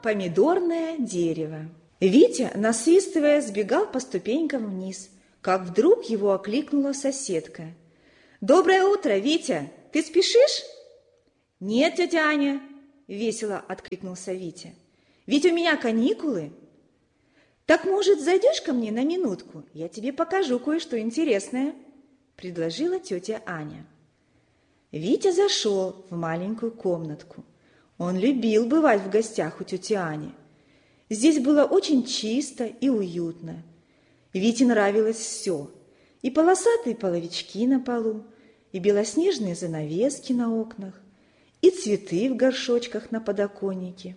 помидорное дерево. Витя, насвистывая, сбегал по ступенькам вниз, как вдруг его окликнула соседка. «Доброе утро, Витя! Ты спешишь?» «Нет, тетя Аня!» – весело откликнулся Витя. «Ведь у меня каникулы!» «Так, может, зайдешь ко мне на минутку? Я тебе покажу кое-что интересное», – предложила тетя Аня. Витя зашел в маленькую комнатку. Он любил бывать в гостях у тети Ани. Здесь было очень чисто и уютно. Вите нравилось все. И полосатые половички на полу, и белоснежные занавески на окнах, и цветы в горшочках на подоконнике.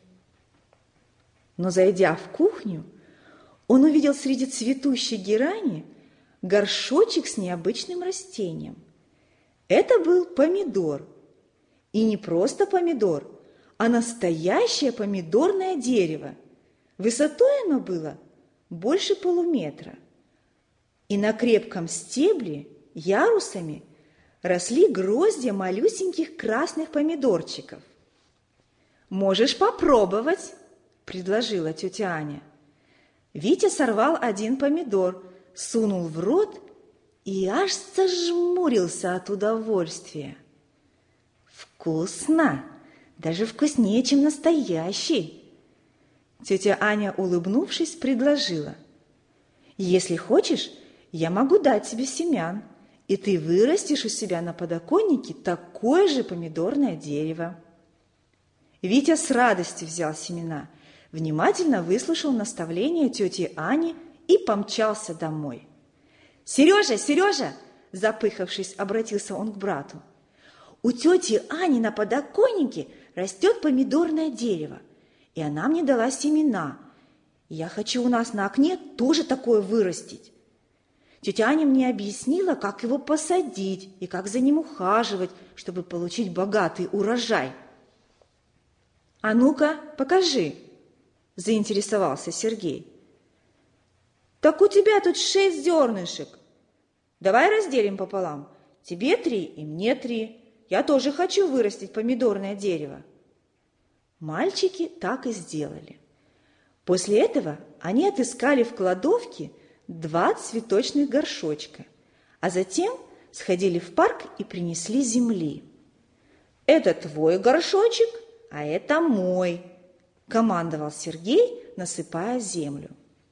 Но, зайдя в кухню, он увидел среди цветущей герани горшочек с необычным растением. Это был помидор. И не просто помидор, а настоящее помидорное дерево. Высотой оно было больше полуметра. И на крепком стебле ярусами росли гроздья малюсеньких красных помидорчиков. «Можешь попробовать», – предложила тетя Аня. Витя сорвал один помидор, сунул в рот и аж зажмурился от удовольствия. «Вкусно! Даже вкуснее, чем настоящий!» Тетя Аня, улыбнувшись, предложила. «Если хочешь, я могу дать тебе семян, и ты вырастешь у себя на подоконнике такое же помидорное дерево». Витя с радостью взял семена, внимательно выслушал наставления тети Ани и помчался домой. «Сережа, Сережа!» – запыхавшись, обратился он к брату. «У тети Ани на подоконнике растет помидорное дерево, и она мне дала семена. Я хочу у нас на окне тоже такое вырастить. Тетя Аня мне объяснила, как его посадить и как за ним ухаживать, чтобы получить богатый урожай». «А ну-ка, покажи!» – заинтересовался Сергей. «Так у тебя тут 6 зернышек. Давай разделим пополам. Тебе 3 и мне 3. Я тоже хочу вырастить помидорное дерево». Мальчики так и сделали. После этого они отыскали в кладовке 2 цветочных горшочка, а затем сходили в парк и принесли земли. «Это твой горшочек, а это мой», – командовал Сергей, насыпая землю.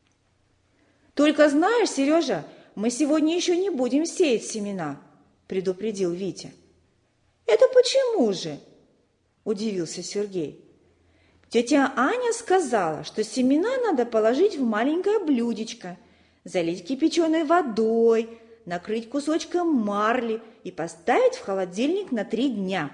«Только знаешь, Сережа, мы сегодня еще не будем сеять семена», – предупредил Витя. «Это почему же?» – удивился Сергей. «Тетя Аня сказала, что семена надо положить в маленькое блюдечко, залить кипяченой водой, накрыть кусочком марли и поставить в холодильник на 3 дня».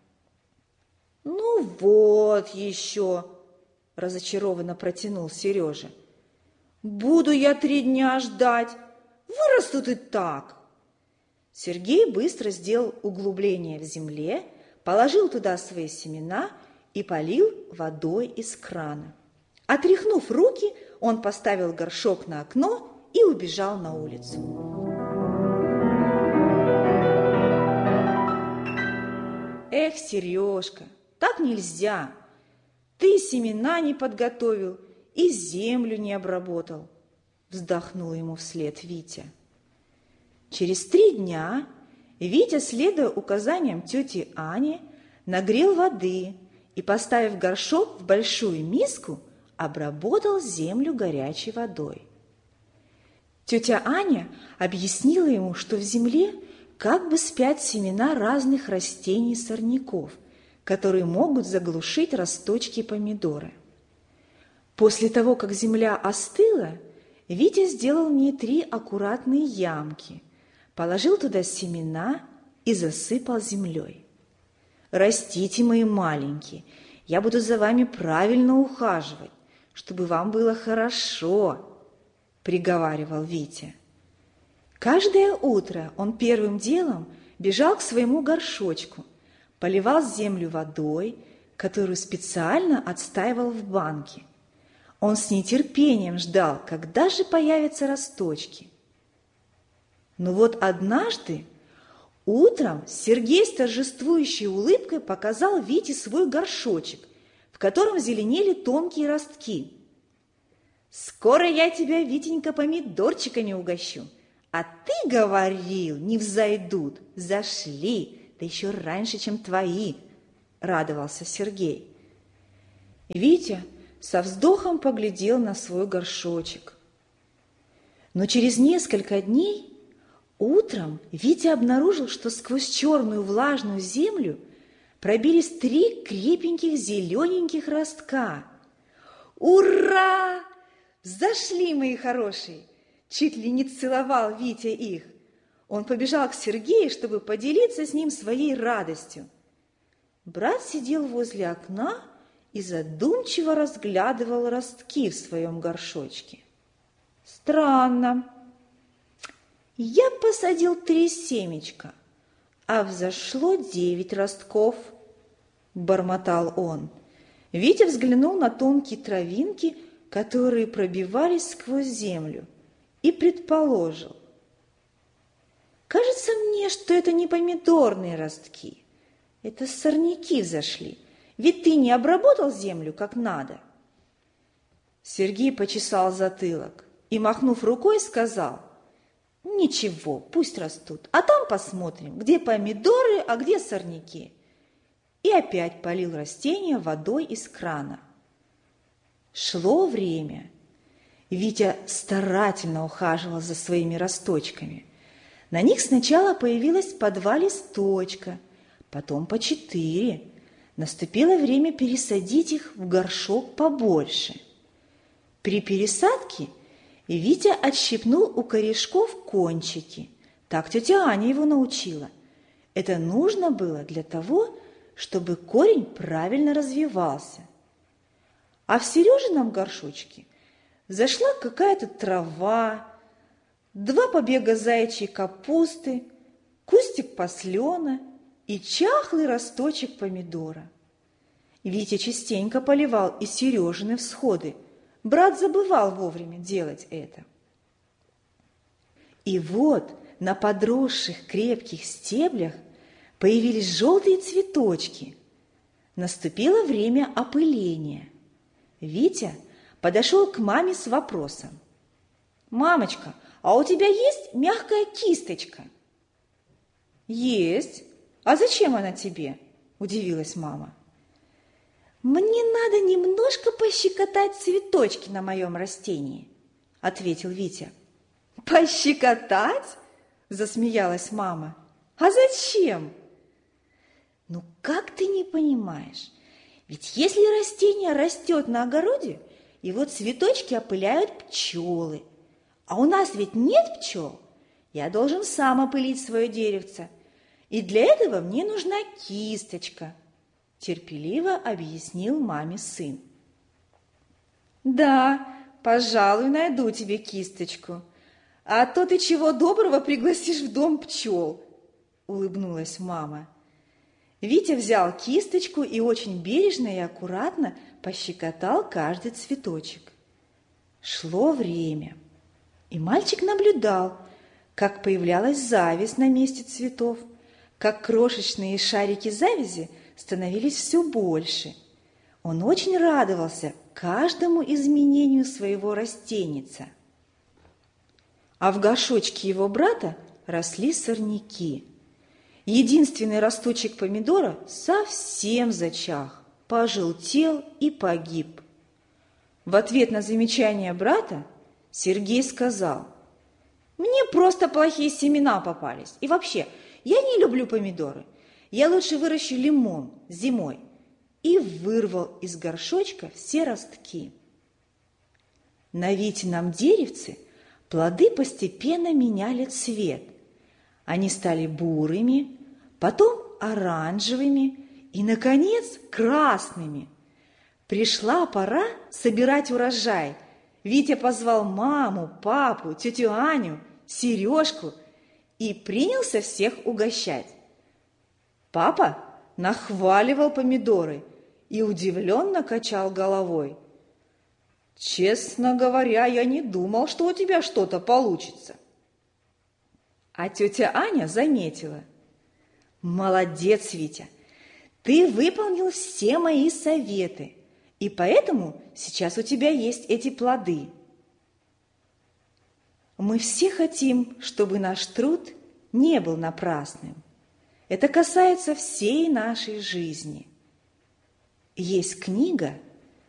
«Ну вот еще!» – разочарованно протянул Сережа. «Буду я 3 дня ждать, вырастут и так». Сергей быстро сделал углубление в земле, положил туда свои семена и полил водой из крана. Отряхнув руки, он поставил горшок на окно и убежал на улицу. «Эх, Сережка, так нельзя! Ты семена не подготовил и землю не обработал», – вздохнул ему вслед Витя. Через 3 дня Витя, следуя указаниям тети Ани, нагрел воды и, поставив горшок в большую миску, обработал землю горячей водой. Тетя Аня объяснила ему, что в земле как бы спят семена разных растений-сорняков, которые могут заглушить росточки помидора. После того, как земля остыла, Витя сделал в ней 3 аккуратные ямки, положил туда семена и засыпал землей. «Растите, мои маленькие, я буду за вами правильно ухаживать, чтобы вам было хорошо», – приговаривал Витя. Каждое утро он первым делом бежал к своему горшочку, поливал землю водой, которую специально отстаивал в банке. Он с нетерпением ждал, когда же появятся росточки. Но вот однажды утром Сергей с торжествующей улыбкой показал Вите свой горшочек, в котором зеленели тонкие ростки. «Скоро я тебя, Витенька, помидорчиками угощу. А ты говорил, не взойдут, зашли, да еще раньше, чем твои», – радовался Сергей. Витя со вздохом поглядел на свой горшочек. Но через несколько дней утром Витя обнаружил, что сквозь черную влажную землю пробились 3 крепеньких зелененьких ростка. «Ура! Зашли, мои хорошие!» Чуть ли не целовал Витя их. Он побежал к Сергею, чтобы поделиться с ним своей радостью. Брат сидел возле окна и задумчиво разглядывал ростки в своем горшочке. «Странно. Я посадил 3 семечка, а взошло 9 ростков», – бормотал он. Витя взглянул на тонкие травинки, которые пробивались сквозь землю, и предположил: «Кажется мне, что это не помидорные ростки, это сорняки взошли, ведь ты не обработал землю как надо». Сергей почесал затылок и, махнув рукой, сказал: «Ничего, пусть растут, а там посмотрим, где помидоры, а где сорняки». И опять полил растения водой из крана. Шло время. Витя старательно ухаживал за своими росточками. На них сначала появилось по 2 листочка, потом по 4. Наступило время пересадить их в горшок побольше. При пересадке Витя отщипнул у корешков кончики. Так тетя Аня его научила. Это нужно было для того, чтобы корень правильно развивался. А в Сережином горшочке зашла какая-то трава, 2 побега заячьей капусты, кустик паслена и чахлый росточек помидора. Витя частенько поливал и Сережины всходы. Брат забывал вовремя делать это. И вот на подросших крепких стеблях появились желтые цветочки. Наступило время опыления. Витя подошел к маме с вопросом: «Мамочка, а у тебя есть мягкая кисточка?» «Есть. А зачем она тебе?» – удивилась мама. «Мне надо немножко пощекотать цветочки на моем растении», – ответил Витя. «Пощекотать?» – засмеялась мама. «А зачем?» «Ну как ты не понимаешь? Ведь если растение растет на огороде, его цветочки опыляют пчелы. А у нас ведь нет пчел. Я должен сам опылить свое деревце. И для этого мне нужна кисточка», – терпеливо объяснил маме сын. «Да, пожалуй, найду тебе кисточку. А то ты чего доброго пригласишь в дом пчел», – улыбнулась мама. Витя взял кисточку и очень бережно и аккуратно пощекотал каждый цветочек. Шло время, и мальчик наблюдал, как появлялась зависть на месте цветов, как крошечные шарики завязи становились все больше. Он очень радовался каждому изменению своего растеница. А в горшочке его брата росли сорняки. Единственный росточек помидора совсем зачах, пожелтел и погиб. В ответ на замечание брата Сергей сказал: «Мне просто плохие семена попались. И вообще, я не люблю помидоры. Я лучше выращу лимон зимой». И вырвал из горшочка все ростки. На Витином деревце плоды постепенно меняли цвет. Они стали бурыми, потом оранжевыми и, наконец, красными. Пришла пора собирать урожай. Витя позвал маму, папу, тетю Аню, Сережку и принялся всех угощать. Папа нахваливал помидоры и удивленно качал головой. «Честно говоря, я не думал, что у тебя что-то получится». А тетя Аня заметила: «Молодец, Витя, ты выполнил все мои советы. И поэтому сейчас у тебя есть эти плоды. Мы все хотим, чтобы наш труд не был напрасным. Это касается всей нашей жизни. Есть книга